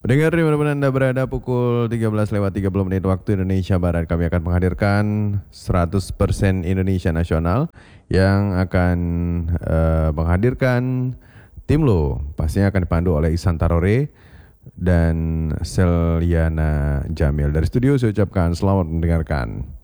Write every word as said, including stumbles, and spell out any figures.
Pendengar dimanapun Anda berada, pukul tiga belas lewat tiga puluh menit waktu Indonesia Barat, kami akan menghadirkan seratus persen Indonesia Nasional yang akan uh, menghadirkan tim lo. Pastinya akan dipandu oleh Ihsan Tarore dan Selyana Jamil. Dari studio saya ucapkan selamat mendengarkan.